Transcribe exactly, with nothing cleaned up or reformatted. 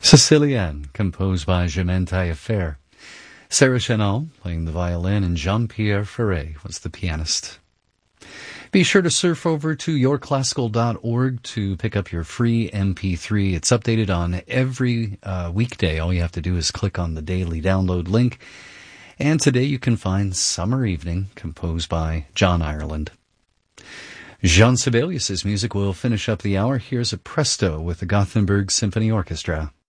Sicilienne, composed by Germaine Taillefer. Sarah Chenal playing the violin, and Jean-Pierre Ferré was the pianist. Be sure to surf over to your classical dot org to pick up your free M P three. It's updated on every uh, weekday. All you have to do is click on the daily download link. And today you can find Summer Evening, composed by John Ireland. Jean Sibelius' music will finish up the hour. Here's a presto with the Gothenburg Symphony Orchestra.